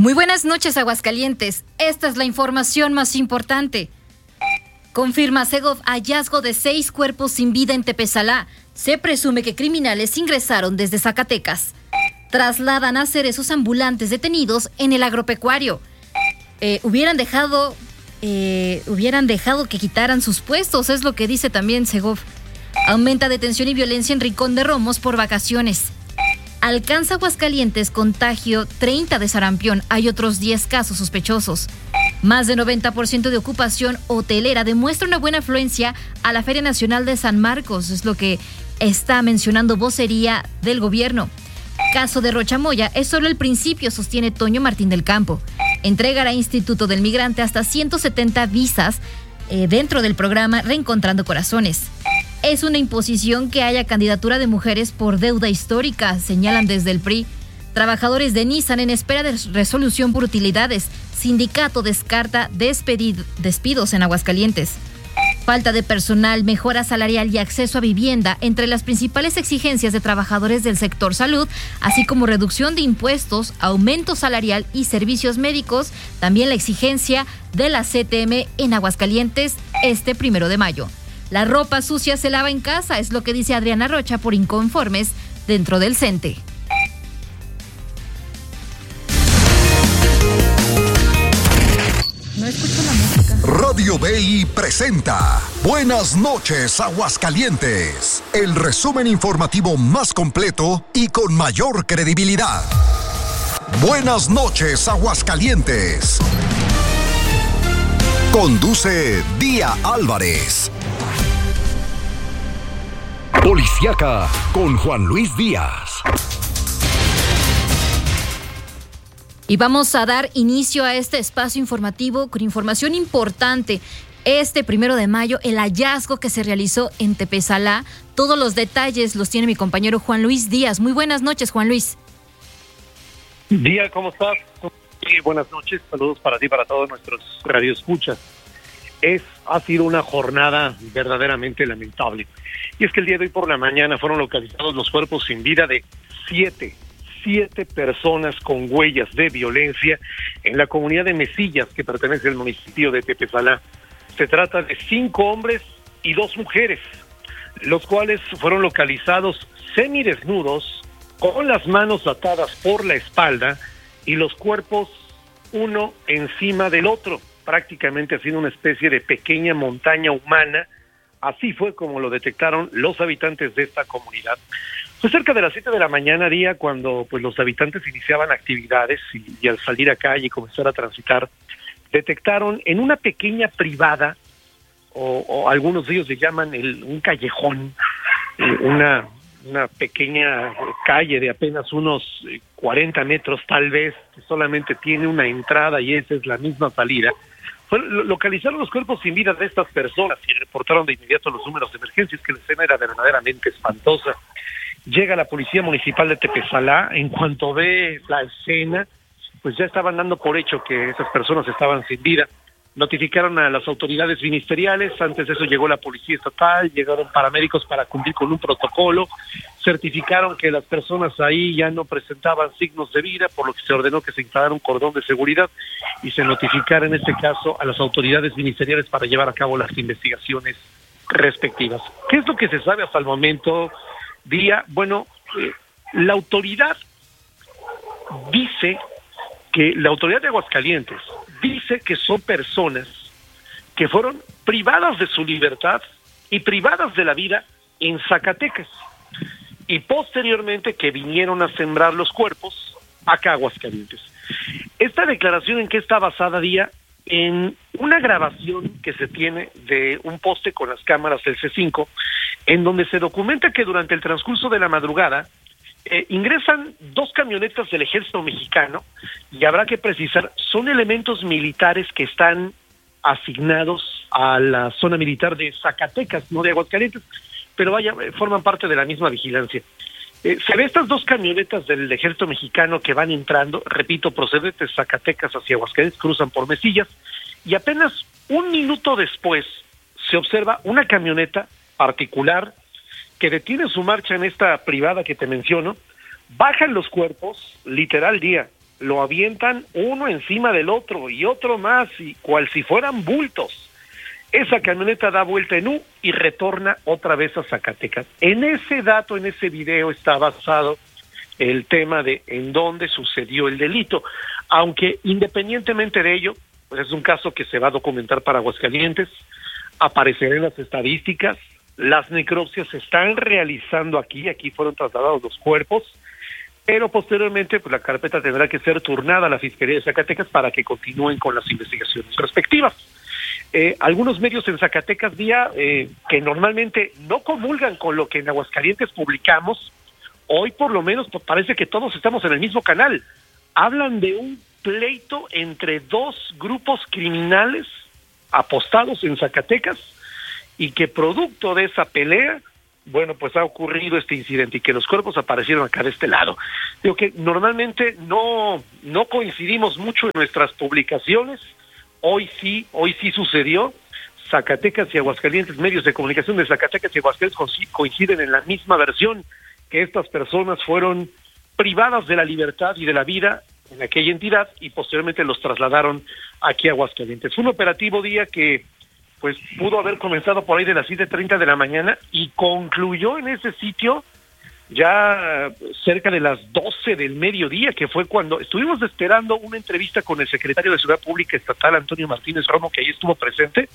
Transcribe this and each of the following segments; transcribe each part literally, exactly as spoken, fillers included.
Muy buenas noches, Aguascalientes. Esta es la información más importante. Confirma Segov hallazgo de seis cuerpos sin vida en Tepezalá. Se presume que criminales ingresaron desde Zacatecas. Trasladan a cerezos ambulantes detenidos en el agropecuario. Eh, hubieran dejado, eh, hubieran dejado que quitaran sus puestos, es lo que dice también Segov. Aumenta detención y violencia en Rincón de Romos por vacaciones. Alcanza Aguascalientes contagio treinta de sarampión. Hay otros diez casos sospechosos. Más de noventa por ciento de ocupación hotelera demuestra una buena afluencia a la Feria Nacional de San Marcos. Es lo que está mencionando vocería del gobierno. Caso de Rochamoya es solo el principio, sostiene Toño Martín del Campo. Entregará a Instituto del Migrante hasta ciento setenta visas eh, dentro del programa Reencontrando Corazones. Es una imposición que haya candidatura de mujeres por deuda histórica, señalan desde el P R I. Trabajadores de Nissan en espera de resolución por utilidades. Sindicato descarta despedid- despidos en Aguascalientes. Falta de personal, mejora salarial y acceso a vivienda entre las principales exigencias de trabajadores del sector salud, así como reducción de impuestos, aumento salarial y servicios médicos. También la exigencia de la C T M en Aguascalientes este primero de mayo. La ropa sucia se lava en casa, es lo que dice Adriana Rocha por inconformes dentro del CENTE. No escucho la música. Radio B I presenta Buenas noches, Aguascalientes. El resumen informativo más completo y con mayor credibilidad. Buenas noches, Aguascalientes. Conduce Día Álvarez. Policiaca con Juan Luis Díaz. Y vamos a dar inicio a este espacio informativo con información importante. Este primero de mayo, el hallazgo que se realizó en Tepezalá. Todos los detalles los tiene mi compañero Juan Luis Díaz. Muy buenas noches, Juan Luis. Día, ¿cómo estás? Sí, buenas noches. Saludos para ti, para todos nuestros radioescuchas. Es, ha sido una jornada verdaderamente lamentable. Y es que el día de hoy por la mañana fueron localizados los cuerpos sin vida de siete, siete personas con huellas de violencia en la comunidad de Mesillas, que pertenece al municipio de Tepezalá. Se trata de cinco hombres y dos mujeres, los cuales fueron localizados semidesnudos, con las manos atadas por la espalda y los cuerpos uno encima del otro, prácticamente haciendo una especie de pequeña montaña humana. Así fue como lo detectaron los habitantes de esta comunidad. Fue cerca de las siete de la mañana, día, cuando pues los habitantes iniciaban actividades y, y al salir a calle y comenzar a transitar, detectaron en una pequeña privada, o, o algunos de ellos le llaman el, un callejón, eh, una, una pequeña calle de apenas unos eh, cuarenta metros tal vez, que solamente tiene una entrada y esa es la misma salida. Fue, localizaron los cuerpos sin vida de estas personas y reportaron de inmediato los números de emergencias, que la escena era verdaderamente espantosa. Llega la policía municipal de Tepezalá. En cuanto ve la escena, pues ya estaban dando por hecho que esas personas estaban sin vida. Notificaron a las autoridades ministeriales. Antes de eso llegó la policía estatal, llegaron paramédicos para cumplir con un protocolo, certificaron que las personas ahí ya no presentaban signos de vida, por lo que se ordenó que se instalara un cordón de seguridad y se notificara en este caso a las autoridades ministeriales para llevar a cabo las investigaciones respectivas. ¿Qué es lo que se sabe hasta el momento, Día? Bueno, eh, la autoridad dice que la autoridad de Aguascalientes dice que son personas que fueron privadas de su libertad y privadas de la vida en Zacatecas y posteriormente que vinieron a sembrar los cuerpos acá a Aguascalientes. Esta declaración, ¿en qué está basada, Día? En una grabación que se tiene de un poste con las cámaras del C cinco, en donde se documenta que durante el transcurso de la madrugada Eh, ingresan dos camionetas del ejército mexicano, y habrá que precisar, son elementos militares que están asignados a la zona militar de Zacatecas, no de Aguascalientes, pero vaya, forman parte de la misma vigilancia. Eh, se ve estas dos camionetas del ejército mexicano que van entrando, repito, procedentes de Zacatecas hacia Aguascalientes, cruzan por Mesillas, y apenas un minuto después se observa una camioneta particular que detiene su marcha en esta privada que te menciono, bajan los cuerpos, literal, Día, lo avientan uno encima del otro y otro más, y cual si fueran bultos. Esa camioneta da vuelta en U y retorna otra vez a Zacatecas. En ese dato, en ese video está basado el tema de en dónde sucedió el delito, aunque independientemente de ello, pues es un caso que se va a documentar para Aguascalientes, aparecerá en las estadísticas, las necropsias se están realizando aquí, aquí fueron trasladados los cuerpos, pero posteriormente pues la carpeta tendrá que ser turnada a la Fiscalía de Zacatecas para que continúen con las investigaciones respectivas. Eh, algunos medios en Zacatecas Día eh, que normalmente no comulgan con lo que en Aguascalientes publicamos, hoy por lo menos pues, parece que todos estamos en el mismo canal. Hablan de un pleito entre dos grupos criminales apostados en Zacatecas y que producto de esa pelea, bueno, pues ha ocurrido este incidente y que los cuerpos aparecieron acá de este lado. Digo que normalmente no, no coincidimos mucho en nuestras publicaciones. Hoy sí, hoy sí sucedió. Zacatecas y Aguascalientes, medios de comunicación de Zacatecas y Aguascalientes coinciden en la misma versión, que estas personas fueron privadas de la libertad y de la vida en aquella entidad y posteriormente los trasladaron aquí a Aguascalientes. Fue un operativo día que pues pudo haber comenzado por ahí de las siete treinta de la mañana y concluyó en ese sitio ya cerca de las doce del mediodía, que fue cuando estuvimos esperando una entrevista con el secretario de Seguridad Pública Estatal, Antonio Martínez Romo, que ahí estuvo presente,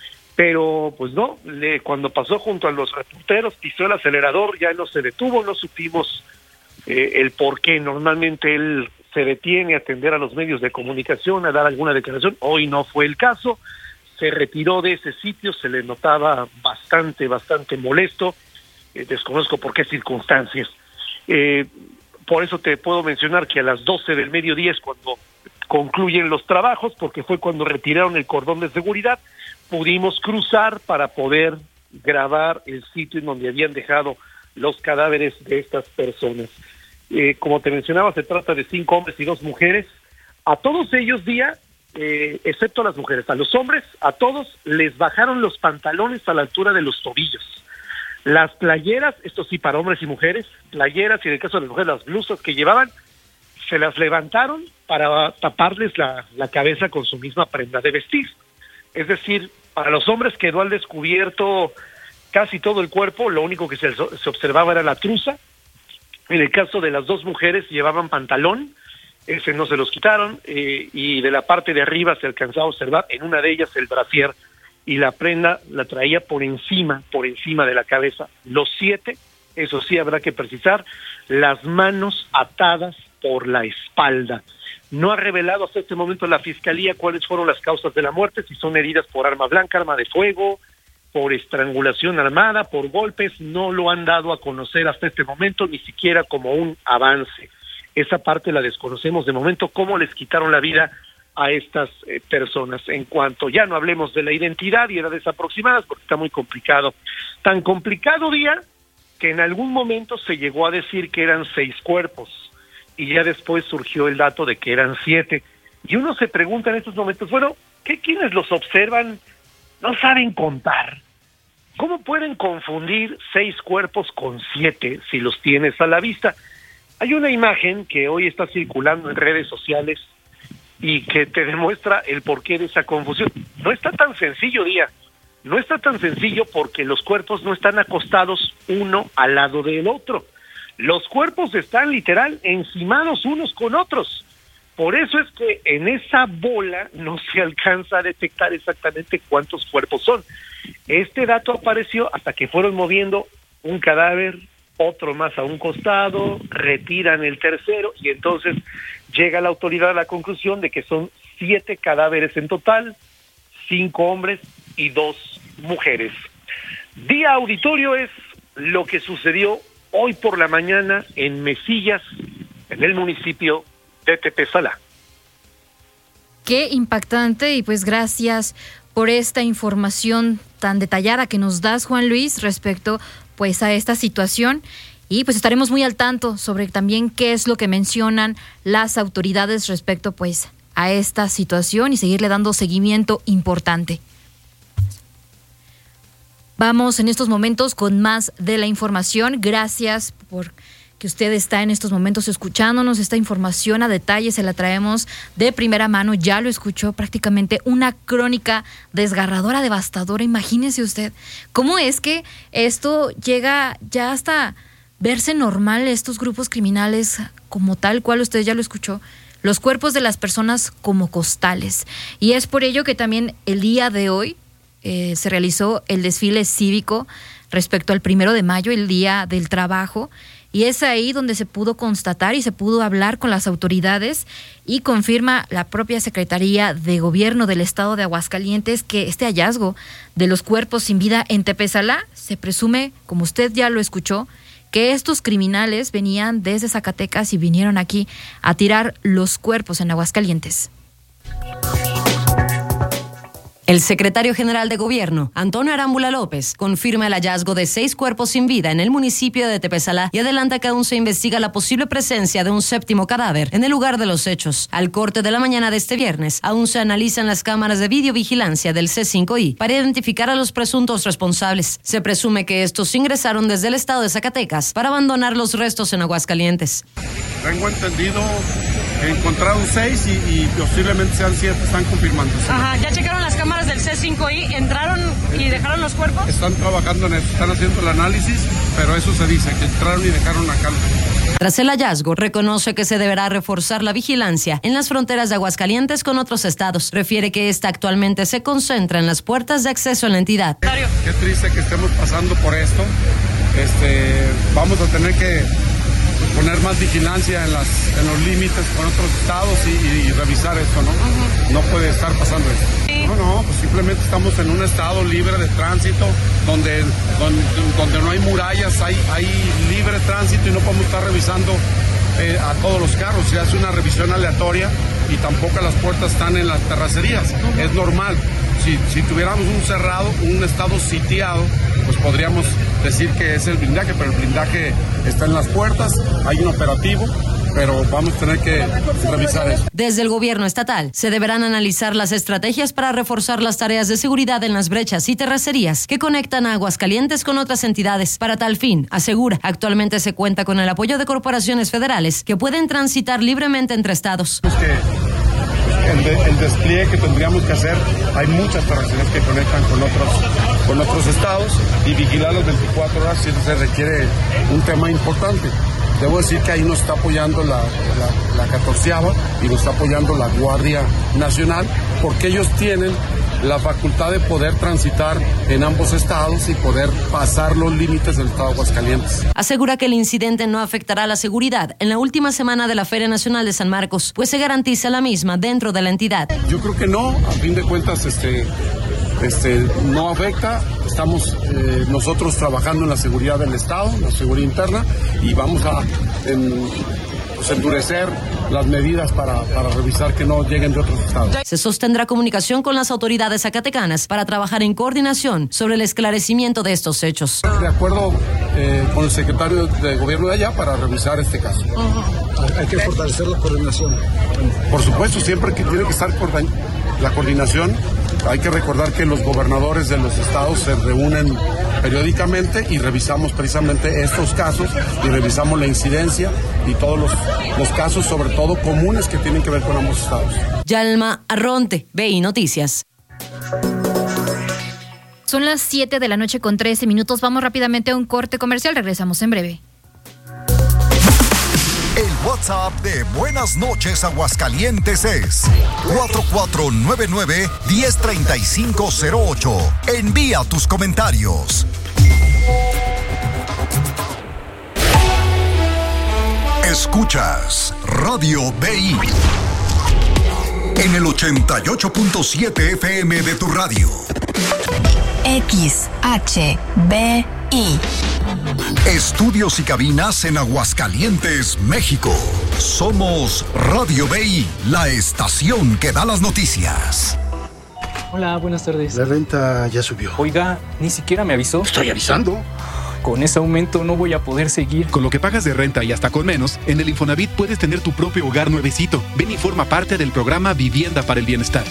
pero pues no, le, cuando pasó junto a los reporteros, pisó el acelerador, ya no se detuvo, no supimos eh, el por qué. Normalmente él se detiene a atender a los medios de comunicación, a dar alguna declaración, hoy no fue el caso, se retiró de ese sitio, se le notaba bastante, bastante molesto, eh, desconozco por qué circunstancias. Eh, por eso te puedo mencionar que a las doce del mediodía es cuando concluyen los trabajos, porque fue cuando retiraron el cordón de seguridad, pudimos cruzar para poder grabar el sitio en donde habían dejado los cadáveres de estas personas. Eh, como te mencionaba, se trata de cinco hombres y dos mujeres. A todos ellos, Día, eh, excepto a las mujeres, a los hombres, a todos les bajaron los pantalones a la altura de los tobillos. Las playeras, esto sí para hombres y mujeres, playeras y en el caso de las mujeres las blusas que llevaban, se las levantaron para taparles la, la cabeza con su misma prenda de vestir. Es decir, para los hombres quedó al descubierto casi todo el cuerpo, lo único que se, se observaba era la truza. En el caso de las dos mujeres llevaban pantalón, ese no se los quitaron, eh, y de la parte de arriba se alcanzaba a observar en una de ellas el brasier, y la prenda la traía por encima, por encima de la cabeza. Los siete, eso sí habrá que precisar, las manos atadas por la espalda. No ha revelado hasta este momento la Fiscalía cuáles fueron las causas de la muerte, si son heridas por arma blanca, arma de fuego, por estrangulación armada, por golpes, no lo han dado a conocer hasta este momento, ni siquiera como un avance. Esa parte la desconocemos de momento, cómo les quitaron la vida a estas eh, personas. En cuanto ya no hablemos de la identidad y edades aproximadas, porque está muy complicado. Tan complicado, Día, que en algún momento se llegó a decir que eran seis cuerpos, y ya después surgió el dato de que eran siete. Y uno se pregunta en estos momentos, bueno, ¿qué quienes los observan no saben contar? ¿Cómo pueden confundir seis cuerpos con siete si los tienes a la vista? Hay una imagen que hoy está circulando en redes sociales y que te demuestra el porqué de esa confusión. No está tan sencillo, Día. No está tan sencillo porque los cuerpos no están acostados uno al lado del otro. Los cuerpos están literal encimados unos con otros. Por eso es que en esa bola no se alcanza a detectar exactamente cuántos cuerpos son. Este dato apareció hasta que fueron moviendo un cadáver, otro más a un costado, retiran el tercero y entonces llega la autoridad a la conclusión de que son siete cadáveres en total, cinco hombres y dos mujeres. Día auditorio es lo que sucedió hoy por la mañana en Mesillas, en el municipio de Tepesalá. Qué impactante, y pues gracias por esta información tan detallada que nos das, Juan Luis, respecto pues a esta situación, y pues estaremos muy al tanto sobre también qué es lo que mencionan las autoridades respecto pues a esta situación y seguirle dando seguimiento importante. Vamos en estos momentos con más de la información. Gracias por que usted está en estos momentos escuchándonos. Esta información a detalle se la traemos de primera mano. Ya lo escuchó, prácticamente una crónica desgarradora, devastadora. Imagínese usted cómo es que esto llega ya hasta verse normal, estos grupos criminales como tal cual usted ya lo escuchó. Los cuerpos de las personas como costales. Y es por ello que también el día de hoy eh, se realizó el desfile cívico respecto al primero de mayo, el Día del Trabajo. Y es ahí donde se pudo constatar y se pudo hablar con las autoridades, y confirma la propia Secretaría de Gobierno del Estado de Aguascalientes que este hallazgo de los cuerpos sin vida en Tepezalá se presume, como usted ya lo escuchó, que estos criminales venían desde Zacatecas y vinieron aquí a tirar los cuerpos en Aguascalientes. El secretario general de Gobierno, Antonio Arámbula López, confirma el hallazgo de seis cuerpos sin vida en el municipio de Tepezalá y adelanta que aún se investiga la posible presencia de un séptimo cadáver en el lugar de los hechos. Al corte de la mañana de este viernes, aún se analizan las cámaras de videovigilancia del C cinco I para identificar a los presuntos responsables. Se presume que estos ingresaron desde el estado de Zacatecas para abandonar los restos en Aguascalientes. Tengo entendido que encontraron seis y, y posiblemente sean siete, están confirmando. Ajá, ¿ya checaron las cámaras del C cinco I? ¿Entraron y dejaron los cuerpos? Están trabajando en eso, están haciendo el análisis, pero eso se dice, que entraron y dejaron acá. Tras el hallazgo, reconoce que se deberá reforzar la vigilancia en las fronteras de Aguascalientes con otros estados. Refiere que esta actualmente se concentra en las puertas de acceso a la entidad. Qué triste que estemos pasando por esto. Este, vamos a tener que poner más vigilancia en, las, en los límites con otros estados y, y, y revisar esto, ¿no? Uh-huh. No puede estar pasando esto. Sí. No, no, pues simplemente estamos en un estado libre de tránsito, donde, donde, donde no hay murallas, hay, hay libre tránsito y no podemos estar revisando eh, a todos los carros. Se hace una revisión aleatoria y tampoco las puertas están en las terracerías. Uh-huh. Es normal. Si, si tuviéramos un cerrado, un estado sitiado, pues podríamos decir que es el blindaje, pero el blindaje está en las puertas, hay un operativo, pero vamos a tener que revisar eso. Desde el gobierno estatal se deberán analizar las estrategias para reforzar las tareas de seguridad en las brechas y terracerías que conectan a Aguascalientes con otras entidades. Para tal fin, asegura, actualmente se cuenta con el apoyo de corporaciones federales que pueden transitar libremente entre estados. Es que El, de, el despliegue que tendríamos que hacer, hay muchas terracerías que conectan con otros, con otros estados, y vigilar las veinticuatro horas si se requiere un tema importante. Debo decir que ahí nos está apoyando la, la, la catorceava y nos está apoyando la Guardia Nacional, porque ellos tienen la facultad de poder transitar en ambos estados y poder pasar los límites del estado de Aguascalientes. Asegura que el incidente no afectará la seguridad en la última semana de la Feria Nacional de San Marcos, pues se garantiza la misma dentro de la entidad. Yo creo que no, a fin de cuentas este, este, no afecta. Estamos eh, nosotros trabajando en la seguridad del estado, la seguridad interna, y vamos a en, pues, endurecer las medidas para, para revisar que no lleguen de otros estados. Se sostendrá comunicación con las autoridades zacatecanas para trabajar en coordinación sobre el esclarecimiento de estos hechos. De acuerdo eh, con el secretario de gobierno de allá para revisar este caso. Uh-huh. Hay que fortalecer la coordinación. Por supuesto, siempre que tiene que estar la coordinación. Hay que recordar que los gobernadores de los estados se reúnen periódicamente y revisamos precisamente estos casos y revisamos la incidencia y todos los, los casos, sobre todo comunes, que tienen que ver con ambos estados. Yalma Arronte, B I Noticias. Son las siete de la noche con trece minutos. Vamos rápidamente a un corte comercial. Regresamos en breve. El WhatsApp de Buenas Noches Aguascalientes es cuatro cuatro nueve nueve, uno cero tres cinco cero ocho. Envía tus comentarios. Escuchas Radio B I en el ochenta y ocho punto siete F M de tu radio. X H B I. Estudios y cabinas en Aguascalientes, México. Somos Radio B I, la estación que da las noticias. Hola, buenas tardes. La renta ya subió. Oiga, ni siquiera me avisó. Estoy avisando. Con ese aumento no voy a poder seguir. Con lo que pagas de renta y hasta con menos, en el Infonavit puedes tener tu propio hogar nuevecito. Ven y forma parte del programa Vivienda para el Bienestar.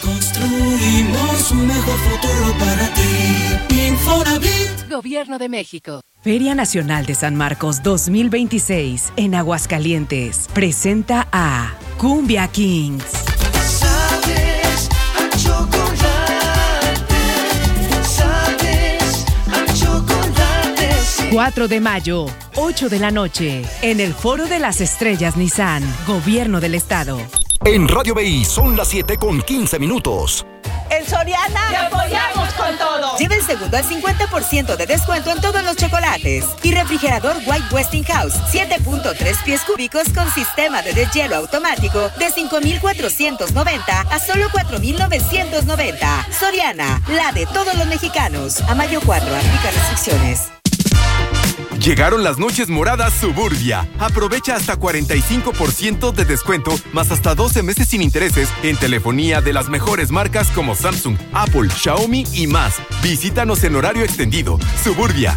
Construimos un mejor futuro para ti. Infonavit. Gobierno de México. Feria Nacional de San Marcos dos mil veintiséis en Aguascalientes presenta a Cumbia Kings. Sabes a chocolate, sabes a chocolate. Sí. cuatro de mayo, ocho de la noche, en el Foro de las Estrellas Nissan, Gobierno del Estado. En Radio B I son las siete con quince minutos. En Soriana te apoyamos con todo. Lleva el segundo al cincuenta por ciento de descuento en todos los chocolates. Y refrigerador White Westinghouse, siete punto tres pies cúbicos con sistema de deshielo automático de cinco mil cuatrocientos noventa a solo cuatro mil novecientos noventa. Soriana, la de todos los mexicanos. A mayo cuatro, aplica restricciones. Llegaron las noches moradas Suburbia. Aprovecha hasta cuarenta y cinco por ciento de descuento, más hasta doce meses sin intereses en telefonía de las mejores marcas como Samsung, Apple, Xiaomi y más. Visítanos en horario extendido. Suburbia.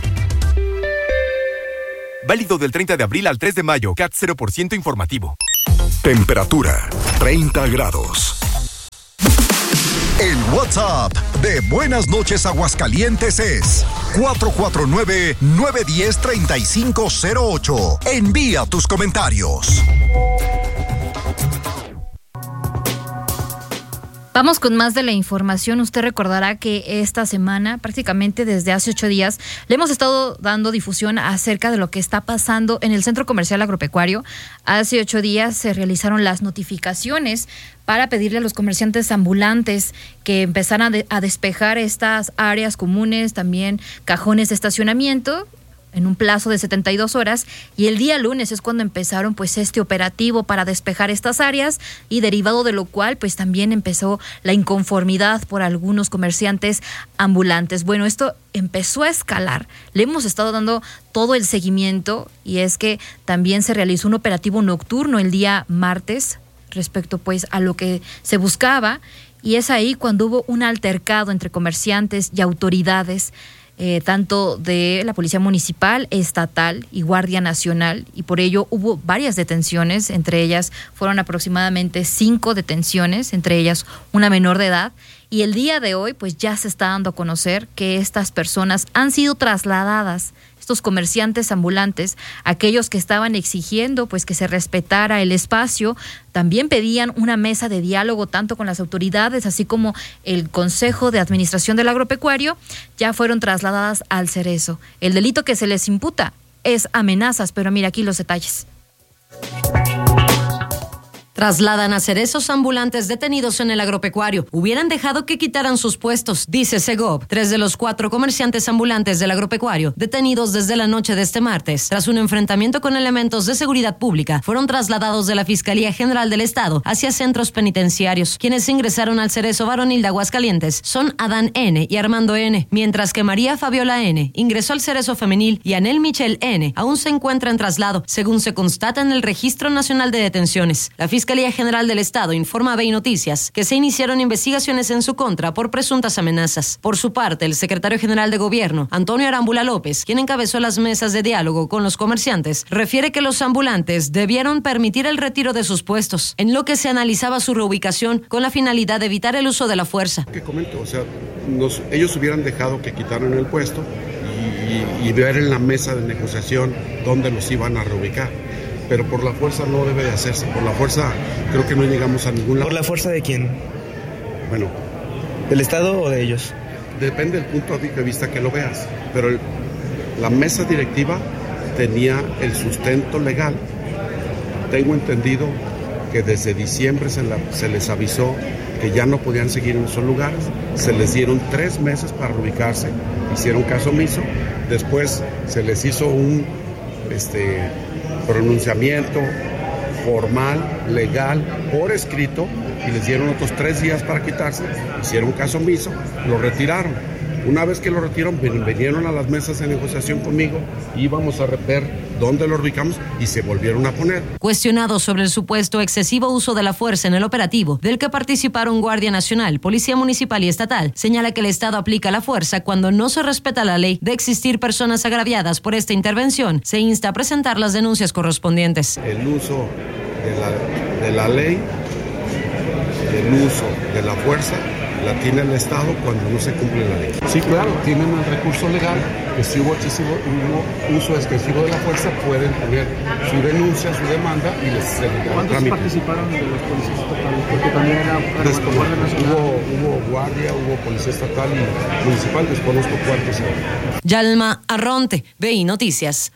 Válido del treinta de abril al tres de mayo. C A T cero por ciento informativo. Temperatura treinta grados. El WhatsApp de Buenas Noches Aguascalientes es cuatro cuatro nueve, nueve uno cero, tres cinco cero ocho. Envía tus comentarios. Vamos con más de la información. Usted recordará que esta semana, prácticamente desde hace ocho días, le hemos estado dando difusión acerca de lo que está pasando en el Centro Comercial Agropecuario. Hace ocho días se realizaron las notificaciones para pedirle a los comerciantes ambulantes que empezaran a, de, a despejar estas áreas comunes, también cajones de estacionamiento, en un plazo de setenta y dos horas, y el día lunes es cuando empezaron pues este operativo para despejar estas áreas, y derivado de lo cual pues también empezó la inconformidad por algunos comerciantes ambulantes. Bueno, esto empezó a escalar, le hemos estado dando todo el seguimiento, y es que también se realizó un operativo nocturno el día martes respecto pues a lo que se buscaba, y es ahí cuando hubo un altercado entre comerciantes y autoridades, Eh, tanto de la Policía Municipal, Estatal y Guardia Nacional, y por ello hubo varias detenciones. Entre ellas fueron aproximadamente cinco detenciones, entre ellas una menor de edad, y el día de hoy pues ya se está dando a conocer que estas personas han sido trasladadas, estos comerciantes ambulantes, aquellos que estaban exigiendo pues que se respetara el espacio, también pedían una mesa de diálogo tanto con las autoridades así como el Consejo de Administración del Agropecuario, ya fueron trasladadas al Cerezo. El delito que se les imputa es amenazas, pero mira aquí los detalles. Trasladan a cerezos ambulantes detenidos en el agropecuario. Hubieran dejado que quitaran sus puestos, dice Segov. Tres de los cuatro comerciantes ambulantes del agropecuario, detenidos desde la noche de este martes, tras un enfrentamiento con elementos de seguridad pública, fueron trasladados de la Fiscalía General del Estado hacia centros penitenciarios. Quienes ingresaron al Cerezo Varonil de Aguascalientes son Adán N. y Armando N., mientras que María Fabiola N. ingresó al Cerezo Femenil y Anel Michel N. aún se encuentra en traslado, según se constata en el Registro Nacional de Detenciones. La Fiscalía General del Estado informa a B I Noticias que se iniciaron investigaciones en su contra por presuntas amenazas. Por su parte, el secretario general de Gobierno, Antonio Arámbula López, quien encabezó las mesas de diálogo con los comerciantes, refiere que los ambulantes debieron permitir el retiro de sus puestos, en lo que se analizaba su reubicación con la finalidad de evitar el uso de la fuerza. ¿Qué comento? O sea, nos, ellos hubieran dejado que quitaran el puesto y, y, y ver en la mesa de negociación dónde los iban a reubicar. Pero por la fuerza no debe de hacerse. Por la fuerza creo que no llegamos a ningún lado. ¿Por la fuerza de quién? Bueno. ¿Del Estado o de ellos? Depende del punto de vista que lo veas. Pero el, la mesa directiva tenía el sustento legal. Tengo entendido que desde diciembre se, la, se les avisó que ya no podían seguir en esos lugares. Se les dieron tres meses para ubicarse. Hicieron caso omiso. Después se les hizo un... este pronunciamiento formal, legal, por escrito, y les dieron otros tres días para quitarse, hicieron caso omiso, lo retiraron. Una vez que lo retiraron, vinieron a las mesas de negociación conmigo, íbamos a ver dónde lo ubicamos y se volvieron a poner. Cuestionado sobre el supuesto excesivo uso de la fuerza en el operativo, del que participaron Guardia Nacional, Policía Municipal y Estatal, señala que el Estado aplica la fuerza cuando no se respeta la ley. De existir personas agraviadas por esta intervención, se insta a presentar las denuncias correspondientes. El uso de la, de la ley, el uso de la fuerza, la tiene el Estado cuando no se cumple la ley. Sí, claro, tienen el recurso legal que si hubo excesivo, hubo uso excesivo de la fuerza, pueden poner su denuncia, su demanda y les se les da ¿Cuántos trámite. participaron de los policías estatales? Porque también era... Desconozco. Hubo, hubo guardia, hubo policía estatal y municipal, desconozco cuántos eran. Yalma Arronte, B I Noticias.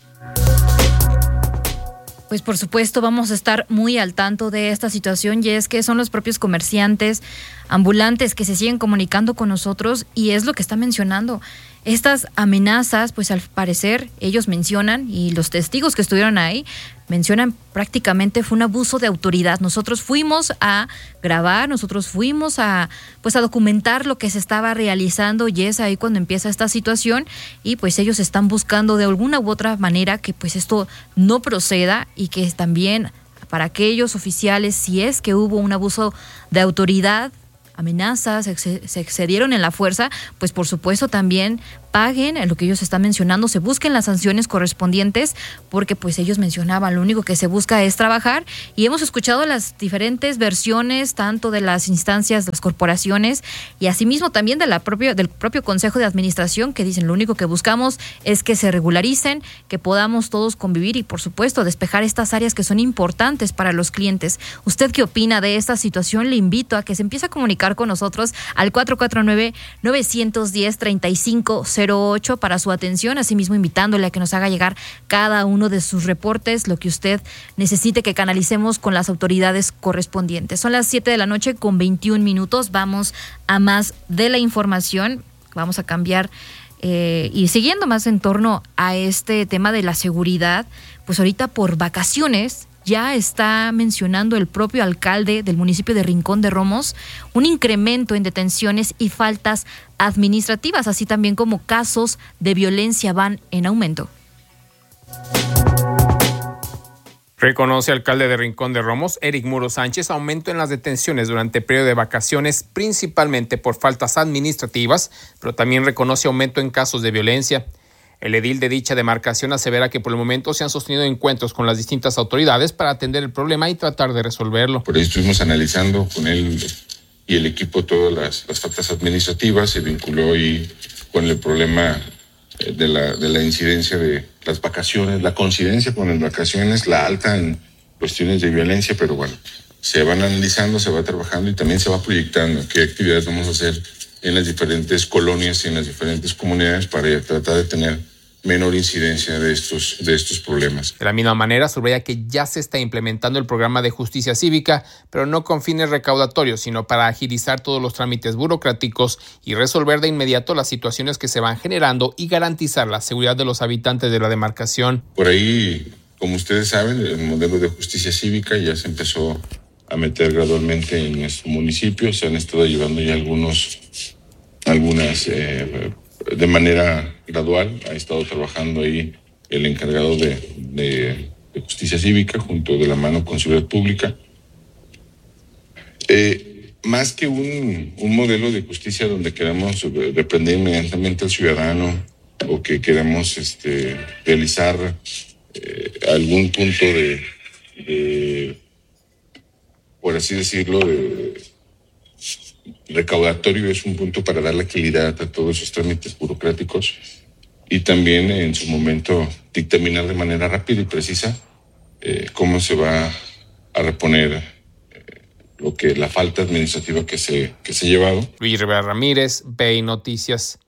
Pues por supuesto vamos a estar muy al tanto de esta situación, y es que son los propios comerciantes ambulantes que se siguen comunicando con nosotros, y es lo que está mencionando. Estas amenazas, pues al parecer ellos mencionan, y los testigos que estuvieron ahí mencionan, prácticamente fue un abuso de autoridad. Nosotros fuimos a grabar, nosotros fuimos a pues a documentar lo que se estaba realizando, y es ahí cuando empieza esta situación, y pues ellos están buscando de alguna u otra manera que pues esto no proceda, y que también para aquellos oficiales, si es que hubo un abuso de autoridad, amenazas, se excedieron en la fuerza, pues por supuesto también paguen en lo que ellos están mencionando, se busquen las sanciones correspondientes, porque pues ellos mencionaban, lo único que se busca es trabajar, y hemos escuchado las diferentes versiones, tanto de las instancias, las corporaciones, y asimismo también de la propia, del propio Consejo de Administración, que dicen, lo único que buscamos es que se regularicen, que podamos todos convivir y por supuesto despejar estas áreas que son importantes para los clientes. ¿Usted qué opina de esta situación? Le invito a que se empiece a comunicar con nosotros al cuatro cuatro nueve, nueve uno cero, tres cinco cero ocho para su atención, asimismo invitándole a que nos haga llegar cada uno de sus reportes, lo que usted necesite que canalicemos con las autoridades correspondientes. Son las siete de la noche con veintiún minutos, vamos a más de la información, vamos a cambiar eh, y siguiendo más en torno a este tema de la seguridad, pues ahorita por vacaciones ya está mencionando el propio alcalde del municipio de Rincón de Romos un incremento en detenciones y faltas administrativas, así también como casos de violencia van en aumento. Reconoce alcalde de Rincón de Romos, Eric Muro Sánchez, aumento en las detenciones durante el periodo de vacaciones, principalmente por faltas administrativas, pero también reconoce aumento en casos de violencia. El edil de dicha demarcación asevera que por el momento se han sostenido encuentros con las distintas autoridades para atender el problema y tratar de resolverlo. Por ahí estuvimos analizando con él y el equipo todas las, las faltas administrativas, se vinculó ahí con el problema de la, de la incidencia de las vacaciones, la coincidencia con las vacaciones, la alta en cuestiones de violencia, pero bueno, se van analizando, se va trabajando y también se va proyectando qué actividades vamos a hacer en las diferentes colonias y en las diferentes comunidades para tratar de tener menor incidencia de estos, de estos problemas. De la misma manera, subraya que ya se está implementando el programa de justicia cívica, pero no con fines recaudatorios, sino para agilizar todos los trámites burocráticos y resolver de inmediato las situaciones que se van generando y garantizar la seguridad de los habitantes de la demarcación. Por ahí, como ustedes saben, el modelo de justicia cívica ya se empezó a meter gradualmente en nuestro municipio, se han estado llevando ya algunos, algunas, eh, de manera gradual, ha estado trabajando ahí el encargado de, de, de justicia cívica junto de la mano con seguridad pública. Eh, más que un, un modelo de justicia donde queramos reprender inmediatamente al ciudadano o que queramos este, realizar eh, algún punto de, de por así decirlo, de recaudatorio, es un punto para dar la agilidad a todos esos trámites burocráticos y también en su momento dictaminar de manera rápida y precisa eh, cómo se va a reponer eh, lo que la falta administrativa que se, que se ha llevado. Luis Rivera Ramírez, B I Noticias.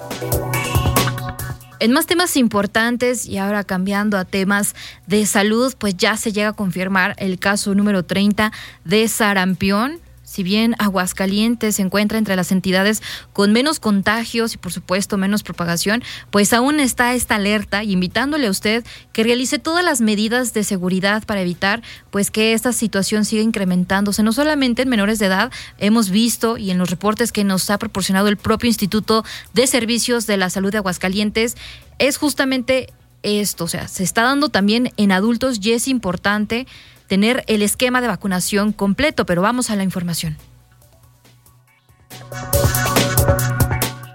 En más temas importantes y ahora cambiando a temas de salud, pues ya se llega a confirmar el caso número treinta de sarampión. Si bien Aguascalientes se encuentra entre las entidades con menos contagios y por supuesto menos propagación, pues aún está esta alerta y invitándole a usted que realice todas las medidas de seguridad para evitar pues que esta situación siga incrementándose, no solamente en menores de edad, hemos visto y en los reportes que nos ha proporcionado el propio Instituto de Servicios de la Salud de Aguascalientes, es justamente esto, o sea, se está dando también en adultos y es importante tener el esquema de vacunación completo, pero vamos a la información.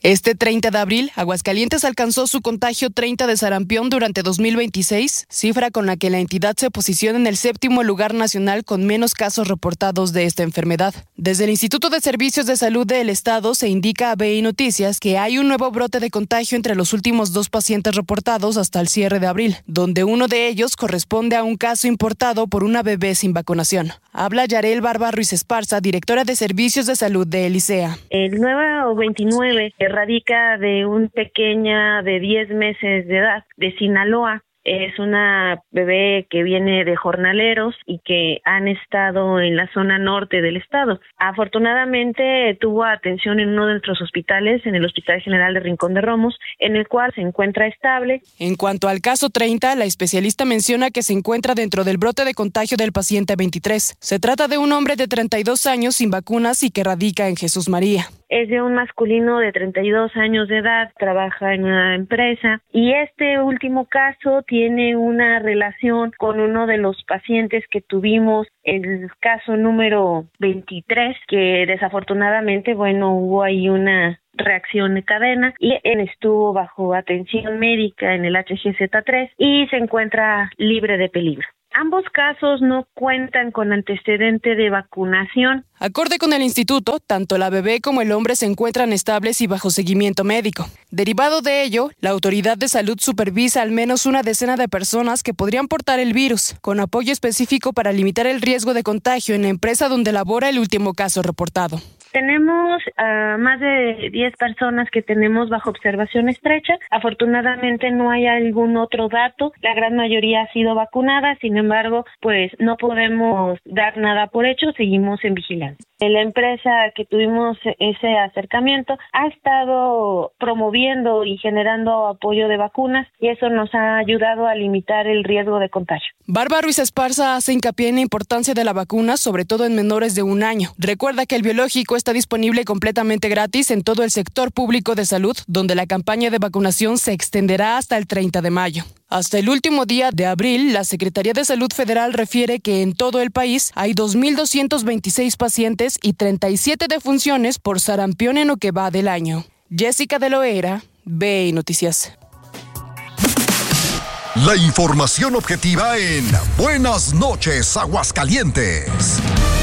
Este treinta de abril, Aguascalientes alcanzó su contagio treinta de sarampión durante dos mil veintiséis, cifra con la que la entidad se posiciona en el séptimo lugar nacional con menos casos reportados de esta enfermedad. Desde el Instituto de Servicios de Salud del Estado se indica a B I Noticias que hay un nuevo brote de contagio entre los últimos dos pacientes reportados hasta el cierre de abril, donde uno de ellos corresponde a un caso importado por una bebé sin vacunación. Habla Yarel Barba Ruiz Esparza, directora de Servicios de Salud de Elisea. El nueve o veintinueve radica de un pequeña de diez meses de edad de Sinaloa. Es una bebé que viene de jornaleros y que han estado en la zona norte del estado. Afortunadamente tuvo atención en uno de nuestros hospitales, en el Hospital General de Rincón de Romos, en el cual se encuentra estable. En cuanto al caso treinta, la especialista menciona que se encuentra dentro del brote de contagio del paciente veintitrés. Se trata de un hombre de treinta y dos años sin vacunas y que radica en Jesús María. Es de un masculino de treinta y dos años de edad, trabaja en una empresa y este último caso tiene una relación con uno de los pacientes que tuvimos, el caso número veintitrés, que desafortunadamente, bueno, hubo ahí una reacción de cadena y él estuvo bajo atención médica en el H G Z tres y se encuentra libre de peligro. Ambos casos no cuentan con antecedente de vacunación. Acorde con el instituto, tanto la bebé como el hombre se encuentran estables y bajo seguimiento médico. Derivado de ello, la autoridad de salud supervisa al menos una decena de personas que podrían portar el virus, con apoyo específico para limitar el riesgo de contagio en la empresa donde labora el último caso reportado. Tenemos uh, más de diez personas que tenemos bajo observación estrecha. Afortunadamente no hay algún otro dato. La gran mayoría ha sido vacunada. Sin embargo, pues no podemos dar nada por hecho. Seguimos en vigilancia. La empresa que tuvimos ese acercamiento ha estado promoviendo y generando apoyo de vacunas y eso nos ha ayudado a limitar el riesgo de contagio. Barba Ruiz Esparza hace hincapié en la importancia de la vacuna, sobre todo en menores de un año. Recuerda que el biológico está disponible completamente gratis en todo el sector público de salud, donde la campaña de vacunación se extenderá hasta el treinta de mayo. Hasta el último día de abril, la Secretaría de Salud Federal refiere que en todo el país hay dos mil doscientos veintiséis pacientes y treinta y siete defunciones por sarampión en lo que va del año. Jessica de Loera, B I Noticias. La información objetiva en Buenas noches, Aguascalientes.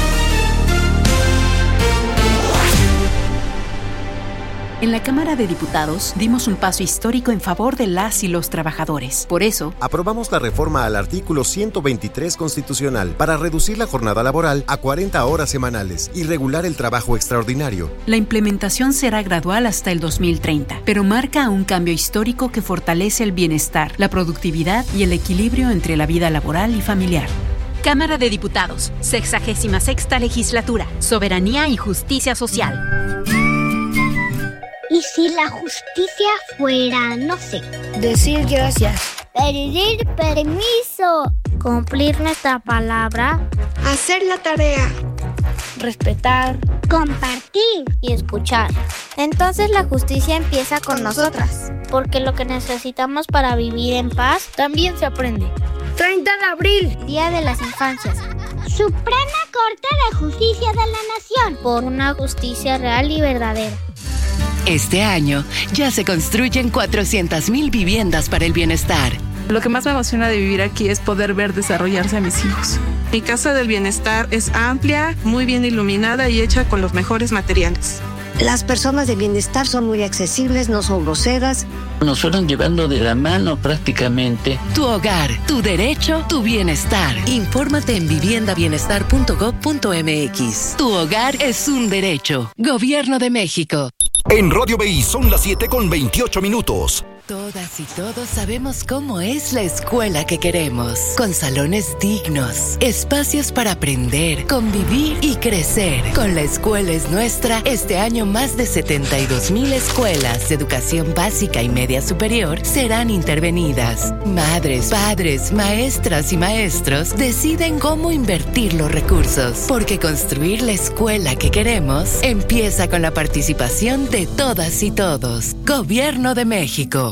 En la Cámara de Diputados dimos un paso histórico en favor de las y los trabajadores. Por eso, aprobamos la reforma al artículo ciento veintitrés constitucional para reducir la jornada laboral a cuarenta horas semanales y regular el trabajo extraordinario. La implementación será gradual hasta el dos mil treinta, pero marca un cambio histórico que fortalece el bienestar, la productividad y el equilibrio entre la vida laboral y familiar. Cámara de Diputados, sexagésima sexta legislatura, soberanía y justicia social. ¿Y si la justicia fuera, no sé, decir gracias, pedir permiso, cumplir nuestra palabra, hacer la tarea, respetar, compartir y escuchar? Entonces la justicia empieza con, con nosotras, porque lo que necesitamos para vivir en paz también se aprende. treinta de abril, Día de las Infancias. Suprema Corte de Justicia de la Nación. Por una justicia real y verdadera. Este año ya se construyen cuatrocientas mil viviendas para el bienestar. Lo que más me emociona de vivir aquí es poder ver desarrollarse a mis hijos. Mi casa del bienestar es amplia, muy bien iluminada y hecha con los mejores materiales. Las personas de bienestar son muy accesibles, no son groseras. Nos fueron llevando de la mano prácticamente. Tu hogar, tu derecho, tu bienestar. Infórmate en vivienda bienestar punto gob punto mx. Tu hogar es un derecho. Gobierno de México. En Radio B I son las siete con veintiocho minutos. Todas y todos sabemos cómo es la escuela que queremos, con salones dignos, espacios para aprender, convivir y crecer. Con La Escuela es Nuestra, este año más de setenta y dos mil escuelas de educación básica y media superior serán intervenidas. Madres, padres, maestras y maestros deciden cómo invertir los recursos, porque construir la escuela que queremos empieza con la participación de todas y todos. Gobierno de México.